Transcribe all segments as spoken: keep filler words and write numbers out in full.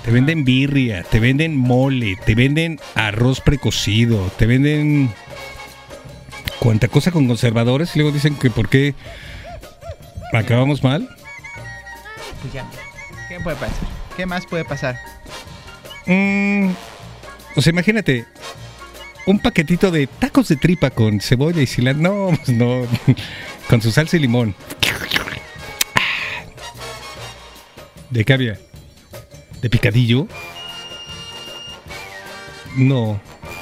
Te venden birria, te venden mole, te venden arroz precocido, te venden cuanta cosa con conservadores. Y luego dicen que por qué acabamos mal. Pues ya, ¿qué puede pasar? ¿Qué más puede pasar? Mm, o sea, imagínate, un paquetito de tacos de tripa con cebolla y cilantro. No, pues no, con su salsa y limón. ¿De qué había? ¿De picadillo? No.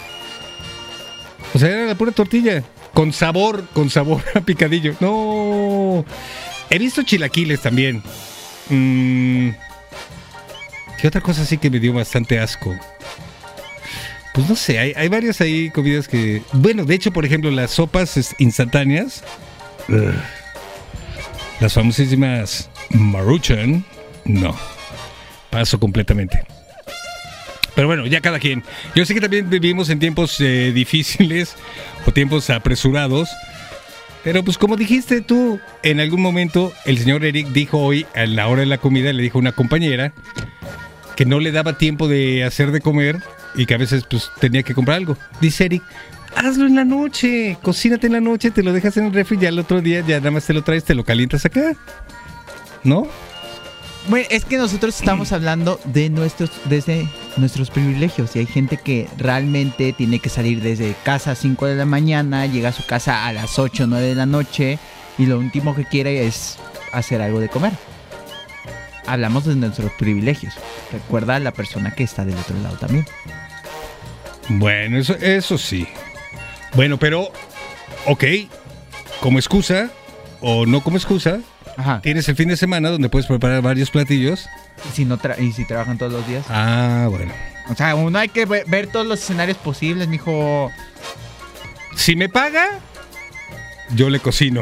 O sea, era la pura tortilla. Con sabor, con sabor a picadillo. No. He visto chilaquiles también. Mm. ¿Qué otra cosa sí que me dio bastante asco? Pues no sé, hay, hay varias ahí comidas que... Bueno, de hecho, por ejemplo, las sopas instantáneas. Ugh. Las famosísimas Maruchan. No. Paso completamente. Pero bueno, ya cada quien. Yo sé que también vivimos en tiempos eh, difíciles o tiempos apresurados. Pero pues como dijiste tú, en algún momento el señor Eric dijo hoy, a la hora de la comida, le dijo a una compañera que no le daba tiempo de hacer de comer y que a veces pues tenía que comprar algo. Dice Eric, hazlo en la noche, cocínate en la noche, te lo dejas en el refri y ya el otro día ya nada más te lo traes, te lo calientas acá. ¿No? Bueno, es que nosotros estamos hablando de nuestros, desde nuestros privilegios y hay gente que realmente tiene que salir desde casa a cinco de la mañana, llega a su casa a las ocho o nueve de la noche y lo último que quiere es hacer algo de comer. Hablamos de nuestros privilegios. Recuerda a la persona que está del otro lado también. Bueno, eso, eso sí. Bueno, pero, ok, como excusa o no como excusa, ajá, tienes el fin de semana donde puedes preparar varios platillos. ¿Y si, no tra- y si trabajan todos los días? Ah, bueno. O sea, uno hay que ver, ver todos los escenarios posibles, mijo. Si me paga, yo le cocino.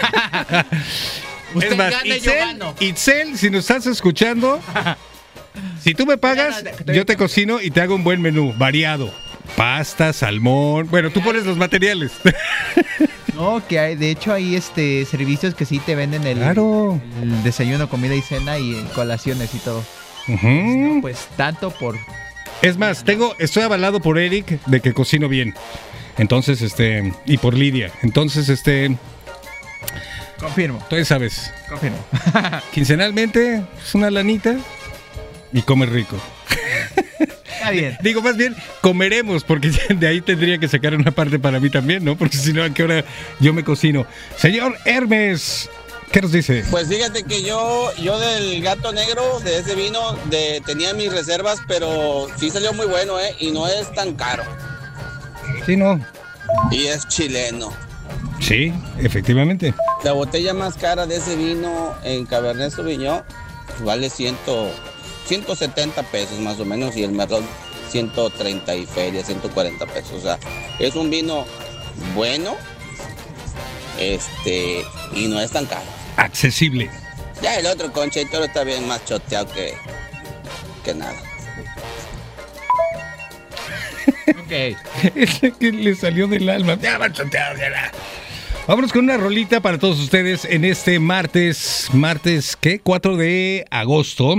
Usted Es más, gana y yo Itzel, gano. Itzel, si nos estás escuchando, si tú me pagas, yo te cocino y te hago un buen menú, variado. Pasta, salmón. Bueno, tú pones los materiales. No, que hay, de hecho hay este servicios que sí te venden el, Claro. el desayuno, comida y cena y colaciones y todo. Uh-huh. No, pues tanto por... Es más, tengo, estoy avalado por Eric de que cocino bien. Entonces, este, y por Lidia. Entonces, este, Confirmo, tú ya sabes, confirmo. quincenalmente es una lanita y comer rico. Está bien. Digo, más bien, comeremos, porque de ahí tendría que sacar una parte para mí también, ¿no? Porque si no, ¿a qué hora yo me cocino? Señor Hermes, ¿qué nos dice? Pues fíjate que yo, yo del gato negro, de ese vino, de, tenía mis reservas, pero sí salió muy bueno, ¿eh? Y no es tan caro. Sí, no. Y es chileno. Sí, efectivamente. La botella más cara de ese vino en Cabernet Sauvignon vale ciento, ciento setenta pesos más o menos, y el Merlot ciento treinta y feria, ciento cuarenta pesos. O sea, es un vino bueno, este, y no es tan caro. Accesible. Ya el otro Concha y Toro está bien más choteado que, que nada. Ok. Ese que le salió del alma. Ya va choteado, ya la. Vámonos con una rolita para todos ustedes en este martes, martes, ¿qué? cuatro de agosto.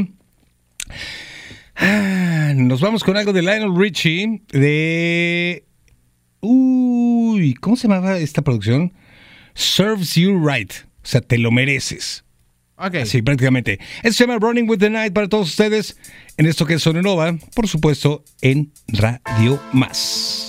Ah, nos vamos con algo de Lionel Richie, de... Uy, ¿cómo se llamaba esta producción? Serves You Right, o sea, te lo mereces. Ok. Así, prácticamente. Esto se llama Running with the Night para todos ustedes en esto que es Sonora, por supuesto, en Radio Más.